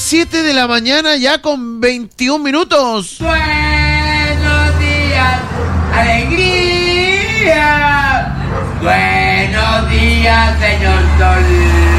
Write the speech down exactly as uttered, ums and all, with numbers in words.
siete de la mañana ya con veintiún minutos. Buenos días, alegría. Buenos días, señor Sol.